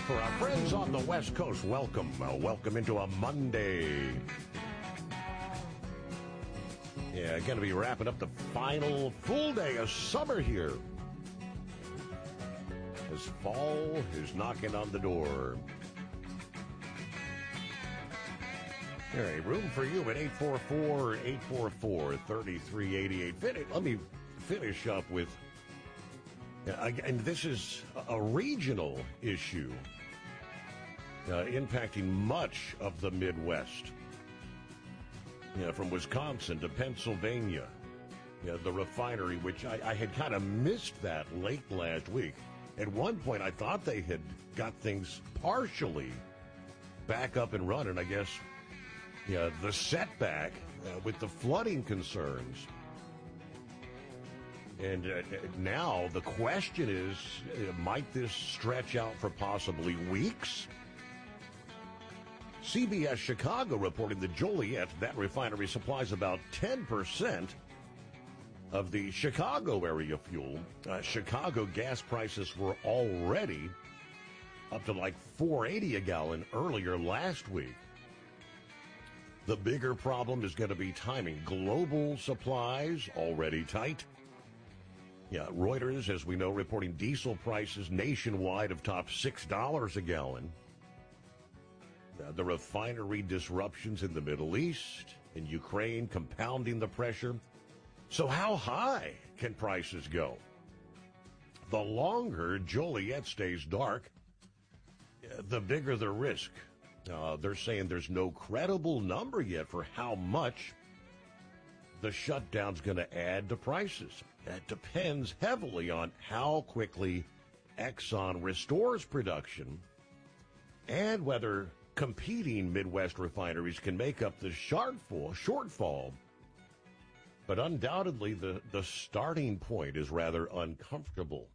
For our friends on the West Coast, welcome. Welcome into a Monday. Yeah, going to be wrapping up the final full day of summer here, as fall is knocking on the door. All right, room for you at 844-844-3388. Let me finish up with, and this is a regional issue impacting much of the Midwest. From Wisconsin to Pennsylvania, the refinery, which I had kind of missed that late last week. At one point, I thought they had got things partially back up and running. I guess, the setback with the flooding concerns. And now the question is, might this stretch out for possibly weeks? CBS Chicago reported that Joliet, that refinery, supplies about 10% of the Chicago area fuel. Chicago gas prices were already up to like $4.80 a gallon earlier last week. The bigger problem is going to be timing. Global supplies already tight. Reuters, as we know, reporting diesel prices nationwide have topped $6 a gallon. The refinery disruptions in the Middle East and Ukraine compounding the pressure. So how high can prices go? The longer Joliet stays dark, the bigger the risk. They're saying there's no credible number yet for how much the shutdown's going to add to prices. That depends heavily on how quickly Exxon restores production and whether competing Midwest refineries can make up the shortfall. But undoubtedly, the starting point is rather uncomfortable.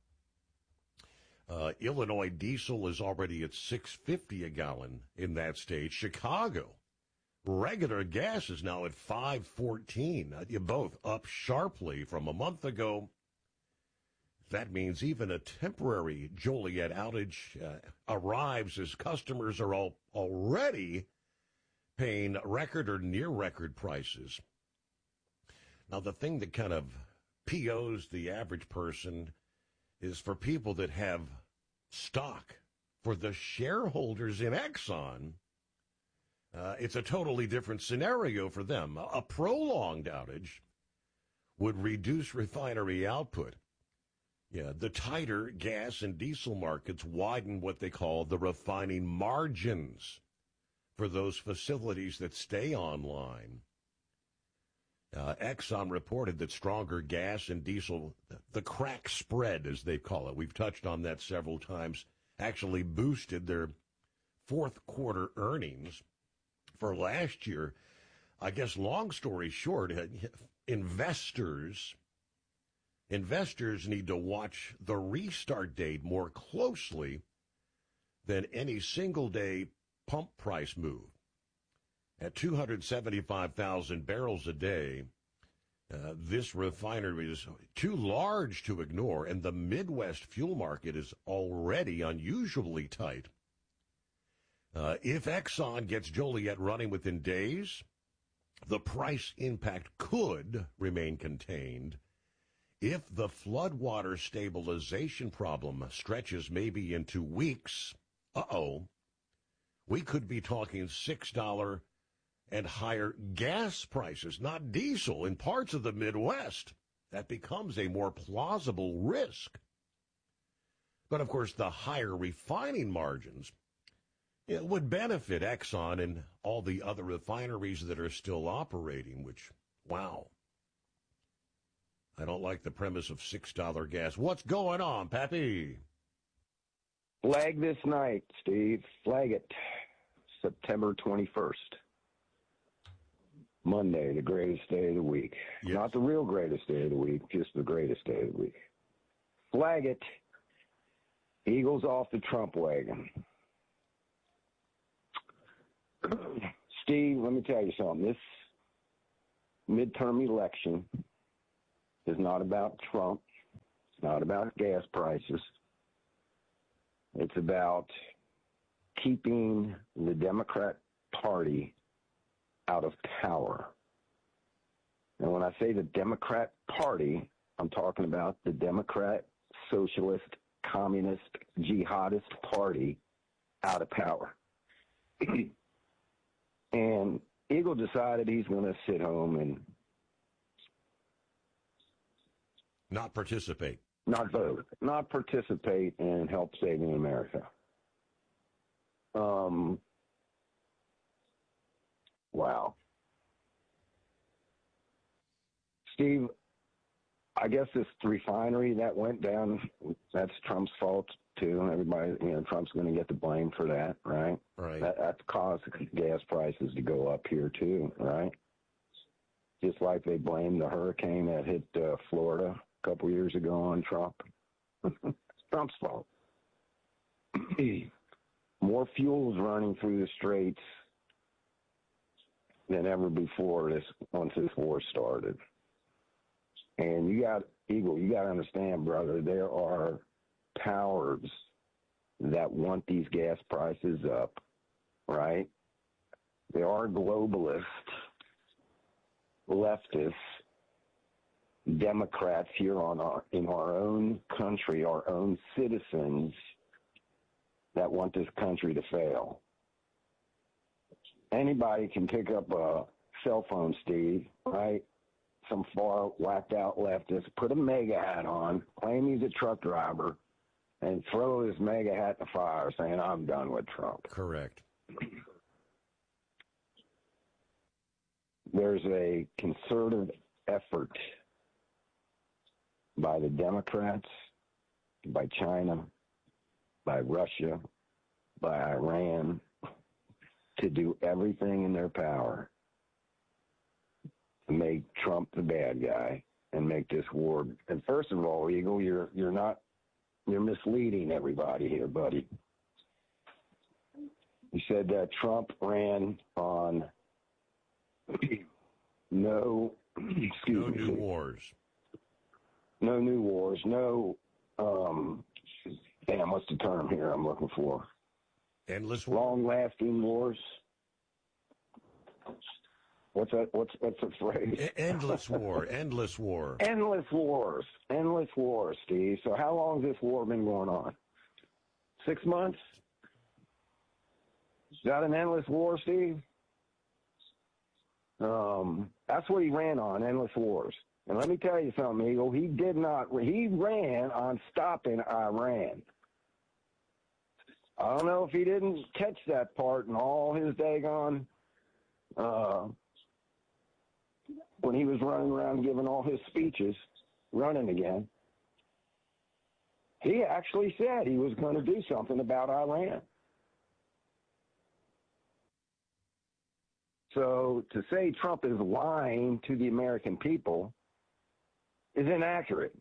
Illinois diesel is already at $6.50 a gallon in that state. Chicago, regular gas is now at $5.14. Both up sharply from a month ago. That means even a temporary Joliet outage arrives as customers are already paying record or near record prices. Now, the thing that kind of POs the average person is for people that have stock. For the shareholders in Exxon, it's a totally different scenario for them. A prolonged outage would reduce refinery output. The tighter gas and diesel markets widen what they call the refining margins for those facilities that stay online. Exxon reported that stronger gas and diesel, the crack spread as they call it, we've touched on that several times, actually boosted their fourth quarter earnings for last year. I guess long story short, investors need to watch the restart date more closely than any single-day pump price move. At 275,000 barrels a day, this refinery is too large to ignore, and the Midwest fuel market is already unusually tight. If Exxon gets Joliet running within days, the price impact could remain contained. If the floodwater stabilization problem stretches maybe into weeks, we could be talking $6 and higher gas prices, not diesel, in parts of the Midwest. That becomes a more plausible risk. But, of course, the higher refining margins would benefit Exxon and all the other refineries that are still operating, which, wow. I don't like the premise of $6 gas. What's going on, Pappy? Flag this night, Steve. Flag it. September 21st. Monday, the greatest day of the week. Yes. Not the real greatest day of the week, just the greatest day of the week. Flag it. Eagles off the Trump wagon. Steve, let me tell you something. This midterm election is not about Trump. It's not about gas prices. It's about keeping the Democrat Party out of power. And when I say the Democrat Party, I'm talking about the Democrat, Socialist, Communist, Jihadist Party out of power. And Eagle decided he's going to sit home and not participate. Not vote. Not participate and help saving America. Wow. Steve, I guess this refinery that went down, that's Trump's fault too. Everybody, Trump's going to get the blame for that, right? Right. That caused gas prices to go up here too, right? Just like they blamed the hurricane that hit Florida a couple years ago on Trump. It's Trump's fault. More fuel is running through the straits than ever before once this war started. And Eagle, you got to understand, brother, there are powers that want these gas prices up, right? There are globalists, leftists, Democrats here in our own country, our own citizens that want this country to fail. Anybody can pick up a cell phone, Steve, right? Some far whacked out leftist, put a MAGA hat on, claim he's a truck driver, and throw his MAGA hat in the fire saying, I'm done with Trump. Correct. There's a concerted effort by the Democrats, by China, by Russia, by Iran, to do everything in their power to make Trump the bad guy and make this war. And first of all, Eagle, you're misleading everybody here, buddy. You said that Trump ran on no new wars. No new wars. No, what's the term here I'm looking for? Endless war. Long-lasting wars. What's that? What's the phrase? Endless war. Endless war. Endless wars. Endless wars, Steve. So how long has this war been going on? 6 months? Is that an endless war, Steve? That's what he ran on, endless wars. And let me tell you something, Eagle. He ran on stopping Iran. I don't know if he didn't catch that part in all his daggone, when he was running around giving all his speeches, running again. He actually said he was going to do something about Iran. So to say Trump is lying to the American people is inaccurate.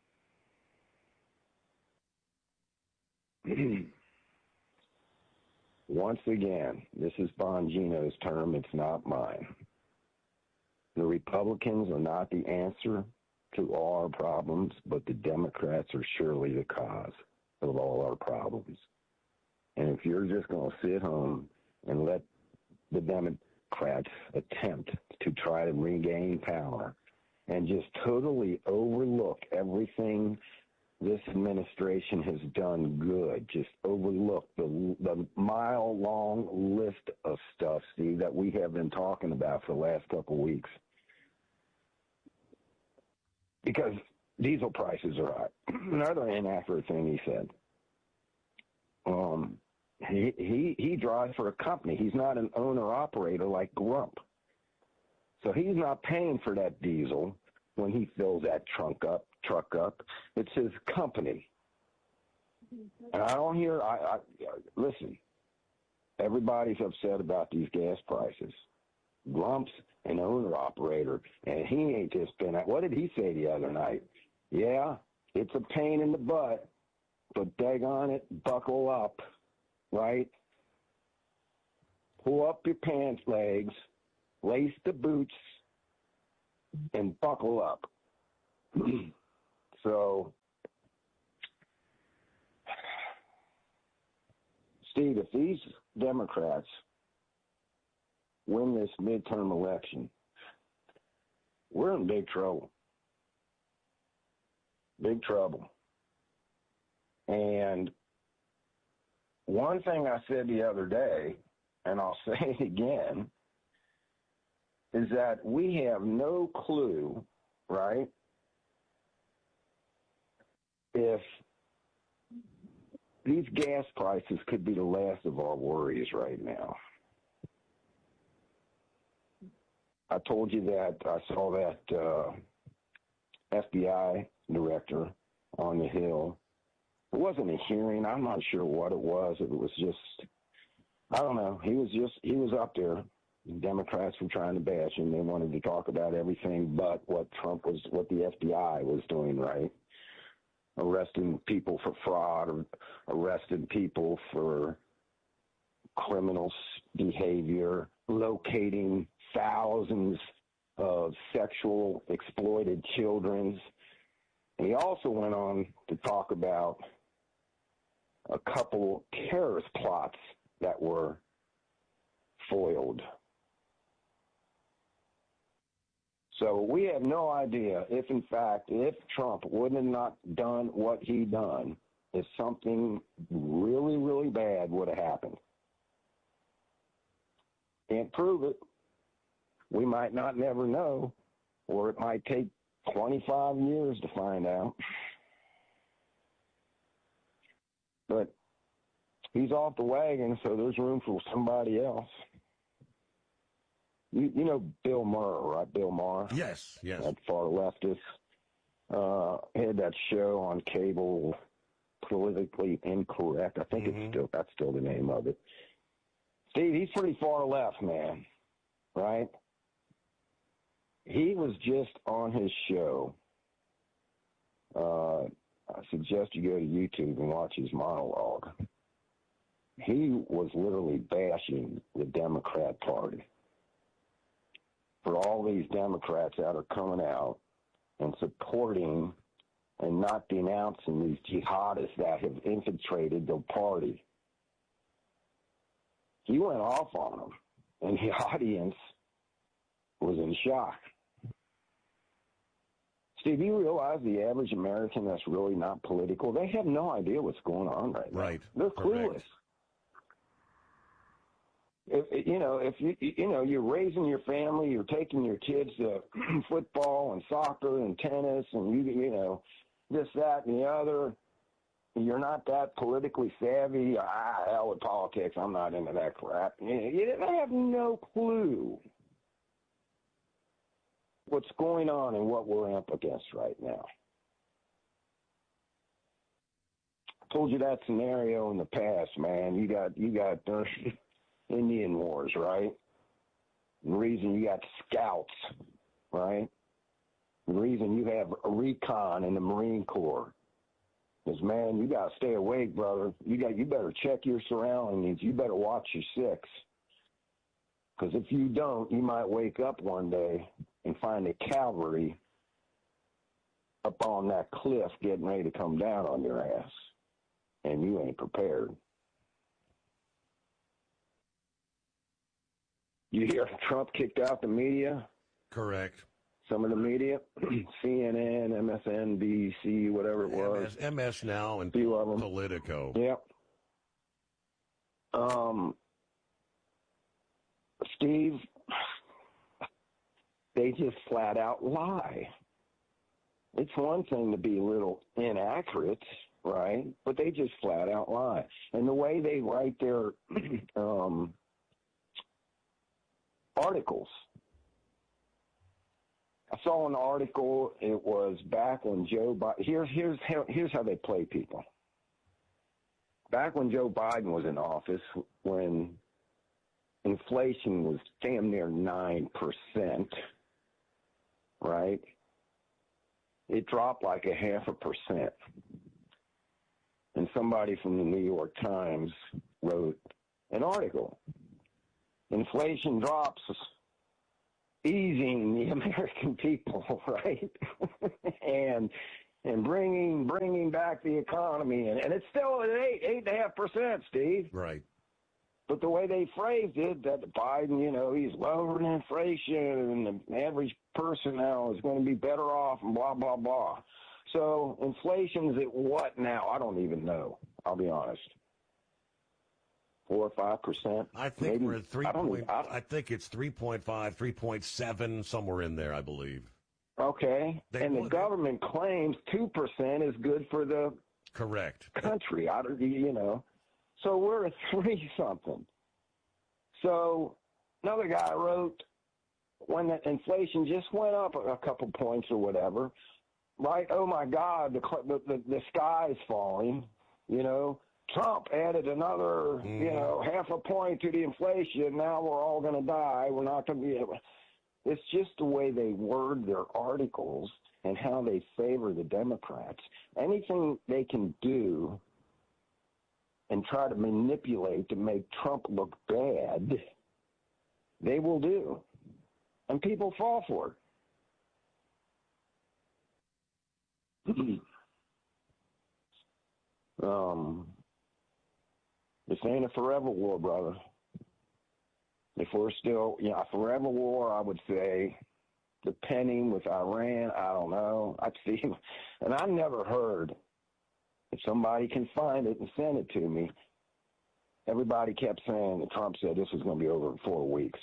Once again, this is Bongino's term, it's not mine. The Republicans are not the answer to all our problems, but the Democrats are surely the cause of all our problems. And if you're just going to sit home and let the Democrats attempt to try to regain power and just totally overlook everything this administration has done good, just overlook the mile-long list of stuff, Steve, that we have been talking about for the last couple of weeks. Because diesel prices are high. Another inaccurate thing he said. He drives for a company. He's not an owner-operator like Grump. So he's not paying for that diesel when he fills that truck up. It's his company. And I don't hear, listen, everybody's upset about these gas prices. Grump's an owner-operator, and he ain't just been at, what did he say the other night? Yeah, it's a pain in the butt, but daggone it, buckle up, right? Pull up your pants legs, lace the boots, and buckle up. So Steve, if these Democrats win this midterm election, we're in big trouble. Big trouble. And one thing I said the other day, and I'll say it again, is that we have no clue, right, if these gas prices could be the last of our worries right now. I told you that I saw that FBI director on the Hill. It wasn't a hearing. I'm not sure what it was. It was just, I don't know. He was up there. Democrats were trying to bash him. They wanted to talk about everything but what the FBI was doing, right? Arresting people for fraud, or arresting people for criminal behavior, locating thousands of sexual exploited children. And he also went on to talk about a couple terrorist plots that were foiled. So we have no idea if, in fact, if Trump would have not done what he done, if something really, really bad would have happened. Can't prove it. We might not never know, or it might take 25 years to find out. But he's off the wagon, so there's room for somebody else. You know Bill Maher, right? Bill Maher? Yes. That far leftist. Had that show on cable, Politically Incorrect. I think that's still the name of it. Steve, he's pretty far left, man, right? He was just on his show. I suggest you go to YouTube and watch his monologue. He was literally bashing the Democrat Party. For all these Democrats that are coming out and supporting and not denouncing these jihadists that have infiltrated the party. He went off on them, and the audience was in shock. Steve, you realize the average American that's really not political, they have no idea what's going on right now. Right. They're clueless. If you're raising your family, you're taking your kids to football and soccer and tennis and this, that, and the other. You're not that politically savvy. Hell with politics. I'm not into that crap. They have no clue what's going on and what we're up against right now. I told you that scenario in the past, man. You got Indian Wars, right? The reason you got scouts, right? The reason you have a recon in the Marine Corps is, man, you got to stay awake, brother. You better check your surroundings. You better watch your six. Because if you don't, you might wake up one day and find the cavalry up on that cliff getting ready to come down on your ass. And you ain't prepared. You hear Trump kicked out the media? Correct. Some of the media, CNN, MSNBC, whatever it was. MS Now and few of them. Politico. Yep. Steve, they just flat out lie. It's one thing to be a little inaccurate, right? But they just flat out lie. And the way they write their articles. I saw an article. It was back when Joe Biden. Here's how they play people. Back when Joe Biden was in office, when inflation was damn near 9%, right? It dropped like 0.5%. And somebody from the New York Times wrote an article. Inflation drops, easing the American people, right? And and bringing back the economy, and it's still at 8.5%, Steve. Right. But the way they phrased it, that Biden, he's lowering inflation, and the average person now is going to be better off, and blah blah blah. So inflation's at what now? I don't even know. I'll be honest. 4 or 5%. I think maybe. we're at 3. I think it's 3.5, 3.7, somewhere in there, I believe. Okay. And the government claims 2% is good for the correct country. So we're at 3-something. So another guy wrote, when the inflation just went up a couple points or whatever, right? Oh my God, the sky's falling. Trump added another, half a point to the inflation. Now we're all going to die. We're not going to be able. It's just the way they word their articles and how they favor the Democrats. Anything they can do and try to manipulate to make Trump look bad, they will do. And people fall for it. This ain't a forever war, brother. If we're still, a forever war, I would say, depending with Iran, I don't know. I'd see, and I never heard, if somebody can find it and send it to me, everybody kept saying that Trump said this was going to be over in 4 weeks.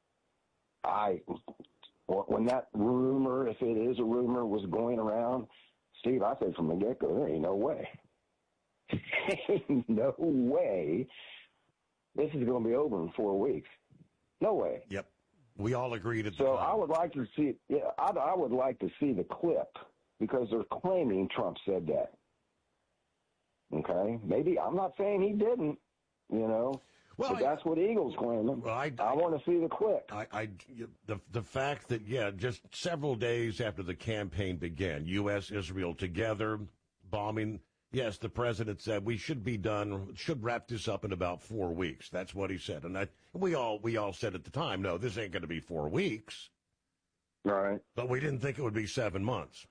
When that rumor, if it is a rumor, was going around, Steve, I said from the get-go, there ain't no way. Ain't no way this is going to be over in 4 weeks. No way. Yep. We all agreed at the So time. I would like to see, I would like to see the clip because they're claiming Trump said that. Okay? Maybe, I'm not saying he didn't, well, but that's what Eagles claiming. Well, I want to see the clip. The fact that, just several days after the campaign began, U.S., Israel together, bombing. Yes, the president said we should wrap this up in about 4 weeks. That's what he said. And we all said at the time, no, this ain't going to be 4 weeks. Right. But we didn't think it would be 7 months.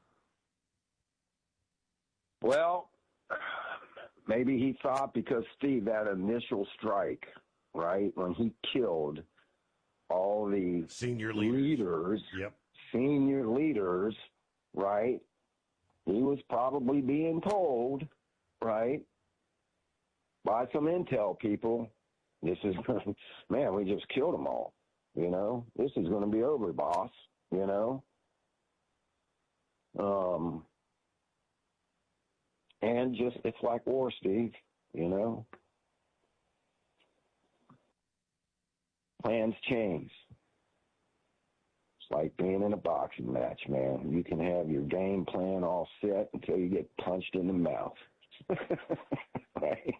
Well, maybe he thought because, Steve, that initial strike, right, when he killed all the senior leaders, right, he was probably being told, right, by some intel people, this is, man, we just killed them all, this is going to be over, boss, and just, it's like war, Steve, plans change. Like being in a boxing match, man. You can have your game plan all set until you get punched in the mouth. Right?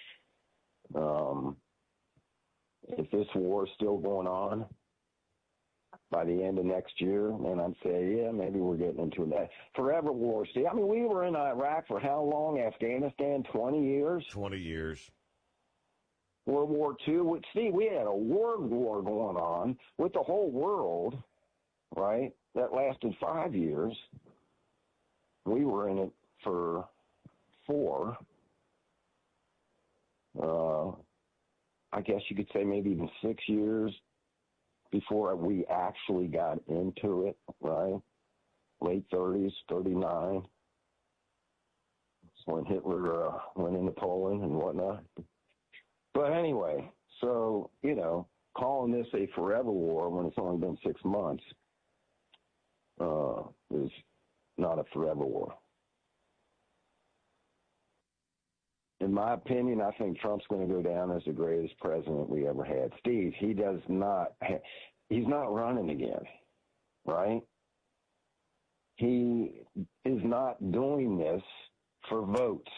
If this war is still going on by the end of next year, then I'd say, yeah, maybe we're getting into that forever war. See, I mean, we were in Iraq for how long? Afghanistan, 20 years? 20 years. World War II. See, we had a world war going on with the whole world. Right? That lasted 5 years. We were in it for 4. I guess you could say maybe even 6 years before we actually got into it, right? Late 30s, 39. That's when Hitler went into Poland and whatnot. But anyway, so, calling this a forever war when it's only been 6 months, is not a forever war. In my opinion, I think Trump's going to go down as the greatest president we ever had. Steve, he's not running again, right? He is not doing this for votes.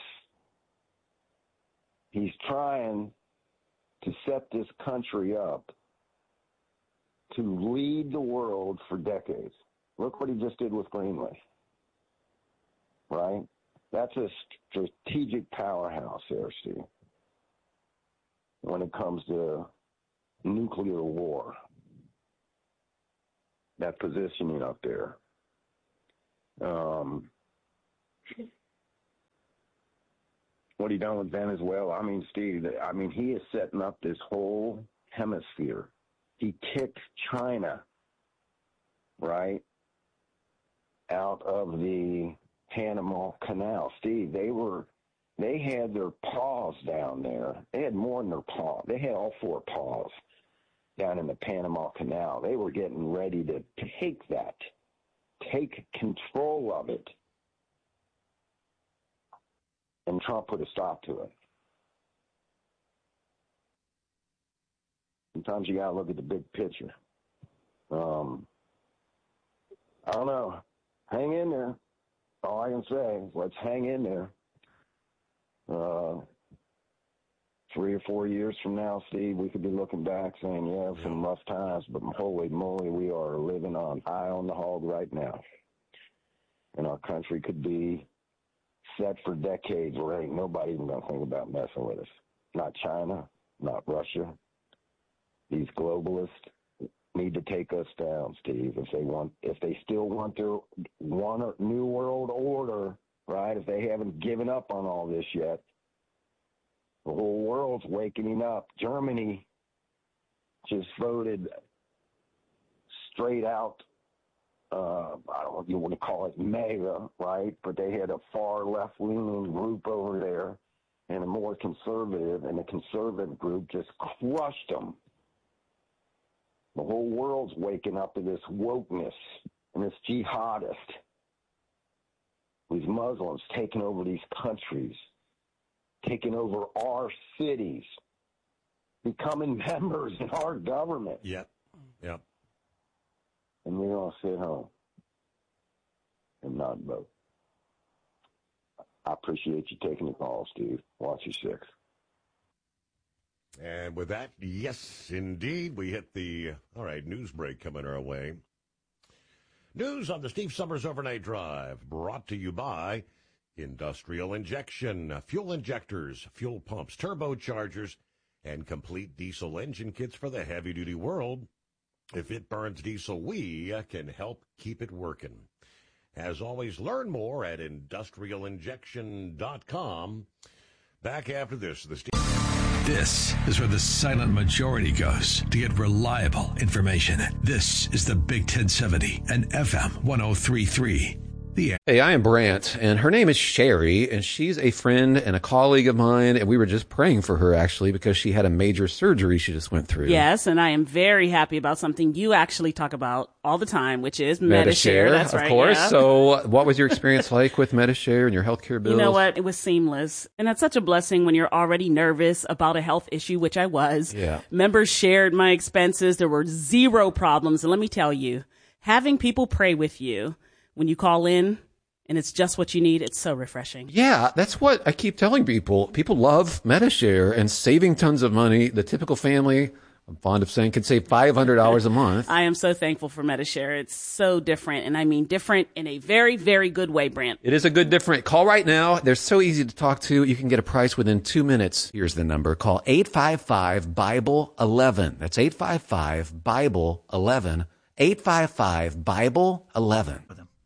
He's trying to set this country up to lead the world for decades. Look what he just did with Greenland, right? That's a strategic powerhouse there, Steve, when it comes to nuclear war. That positioning up there. What he done with Venezuela? I mean, Steve, he is setting up this whole hemisphere. He kicked China, right, out of the Panama Canal. Steve, they had their paws down there. They had more than their paw. They had all four paws down in the Panama Canal. They were getting ready to take control of it. And Trump put a stop to it. Sometimes you got to look at the big picture. I don't know. Hang in there. All I can say is let's hang in there. 3 or 4 years from now, Steve, we could be looking back saying, yeah, some rough times, but holy moly, we are living on eye on the hog right now. And our country could be set for decades where ain't nobody even going to think about messing with us. Not China, not Russia. These globalists need to take us down, Steve, if they still want their new world order, right? If they haven't given up on all this yet. The whole world's waking up. Germany just voted straight out, I don't know if you want to call it MAGA, right? But they had a far left-leaning group over there and a more conservative, and the conservative group just crushed them. The whole world's waking up to this wokeness and this jihadist. These Muslims taking over these countries, taking over our cities, becoming members in our government. Yep. And we're going to sit home and not vote. I appreciate you taking the call, Steve. Watch your six. And with that, yes, indeed, we hit the, all right, news break coming our way. News on the Steve Summers Overnight Drive, brought to you by Industrial Injection, fuel injectors, fuel pumps, turbochargers, and complete diesel engine kits for the heavy-duty world. If it burns diesel, we can help keep it working. As always, learn more at industrialinjection.com. Back after this, the Steve. This is where the silent majority goes to get reliable information. This is the Big 1070 and FM 103.3. Hey, I am Brant, and her name is Sherry, and she's a friend and a colleague of mine, and we were just praying for her, actually, because she had a major surgery she just went through. Yes, and I am very happy about something you actually talk about all the time, which is Medi-Share. That's right, of course. Yeah. So what was your experience like with Medi-Share and your healthcare bills? You know what? It was seamless, and that's such a blessing when you're already nervous about a health issue, which I was. Yeah. Members shared my expenses. There were zero problems, and let me tell you, having people pray with you when you call in, and it's just what you need, it's so refreshing. Yeah, that's what I keep telling people. People love Medi-Share and saving tons of money. The typical family, I'm fond of saying, can save $500 a month. I am so thankful for Medi-Share. It's so different, and I mean different in a very, very good way, Brant. It is a good different. Call right now. They're so easy to talk to. You can get a price within 2 minutes. Here's the number. Call 855-BIBLE-11. That's 855-BIBLE-11. 855-BIBLE-11.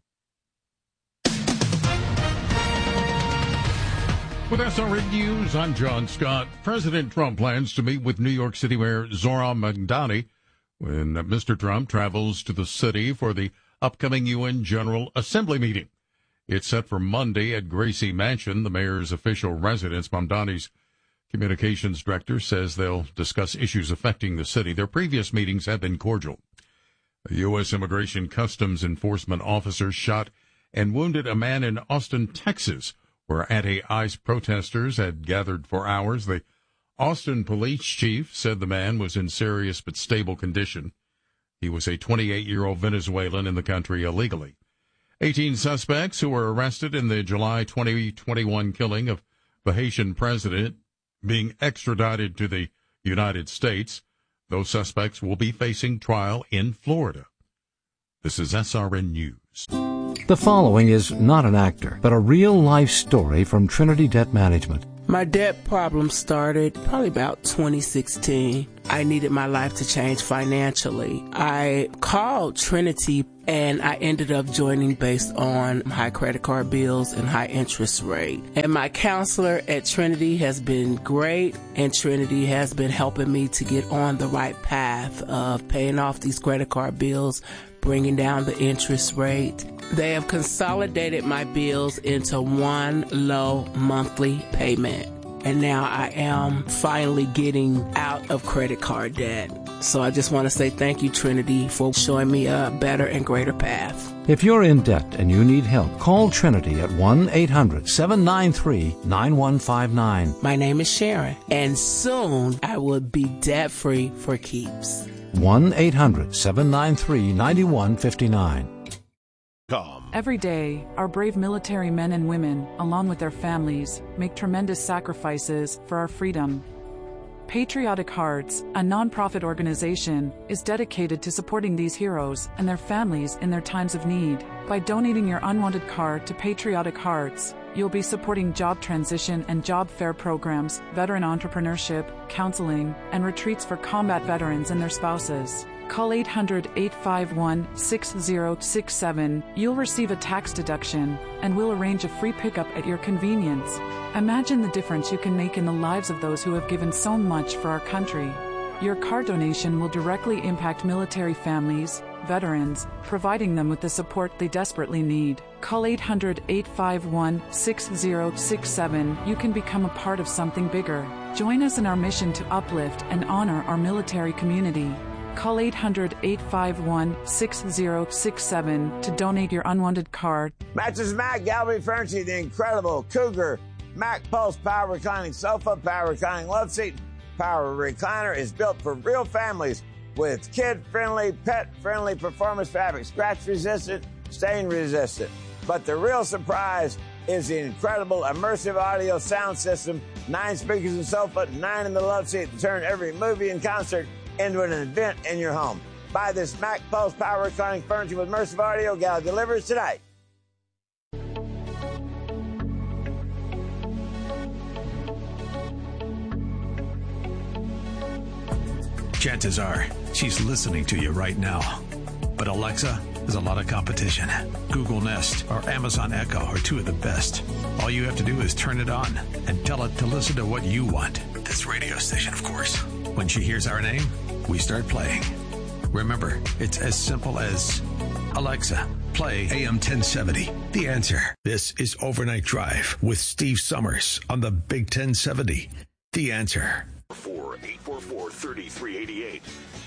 With SRN News, I'm John Scott. President Trump plans to meet with New York City Mayor Zohran Mamdani when Mr. Trump travels to the city for the upcoming UN General Assembly meeting. It's set for Monday at Gracie Mansion, the mayor's official residence. Mamdani's communications director says they'll discuss issues affecting the city. Their previous meetings have been cordial. A U.S. Immigration Customs Enforcement officer shot and wounded a man in Austin, Texas, where anti-ICE protesters had gathered for hours. The Austin police chief said the man was in serious but stable condition. He was a 28-year-old Venezuelan in the country illegally. 18 suspects who were arrested in the July 2021 killing of the Haitian president being extradited to the United States. Those suspects will be facing trial in Florida. This is SRN News. The following is not an actor, but a real-life story from Trinity Debt Management. My debt problem started probably about 2016. I needed my life to change financially. I called Trinity and I ended up joining based on high credit card bills and high interest rate. And my counselor at Trinity has been great, and Trinity has been helping me to get on the right path of paying off these credit card bills, bringing down the interest rate. They have consolidated my bills into one low monthly payment. And now I am finally getting out of credit card debt. So I just want to say thank you, Trinity, for showing me a better and greater path. If you're in debt and you need help, call Trinity at 1-800-793-9159. My name is Sharon, and soon I will be debt-free for keeps. 1-800-793-9159. Every day, our brave military men and women, along with their families, make tremendous sacrifices for our freedom. Patriotic Hearts, a non-profit organization, is dedicated to supporting these heroes and their families in their times of need. By donating your unwanted car to Patriotic Hearts, you'll be supporting job transition and job fair programs, veteran entrepreneurship, counseling, and retreats for combat veterans and their spouses. Call 800-851-6067. You'll receive a tax deduction, and we'll arrange a free pickup at your convenience. Imagine the difference you can make in the lives of those who have given so much for our country. Your car donation will directly impact military families, veterans, providing them with the support they desperately need. Call 800-851-6067. You can become a part of something bigger. Join us in our mission to uplift and honor our military community. Call 800-851-6067 to donate your unwanted car. Matches Mac, Gallery Furniture, the incredible Cougar Mac Pulse Power Reclining Sofa, Power Reclining Love Seat, Power Recliner is built for real families with kid-friendly, pet-friendly performance fabric, scratch-resistant, stain-resistant. But the real surprise is the incredible immersive audio sound system, 9 speakers in the sofa, 9 in the love seat to turn every movie and concert into an event in your home. Buy this Mac Pulse Power Reclining Furniture with immersive audio. Gal delivers today. Chances are she's listening to you right now. But Alexa, there's a lot of competition. Google Nest or Amazon Echo are two of the best. All you have to do is turn it on and tell it to listen to what you want. This radio station, of course. When she hears our name, we start playing. Remember, it's as simple as, Alexa, play AM 1070. The Answer. This is Overnight Drive with Steve Summers on the Big 1070. The Answer. 844-3388.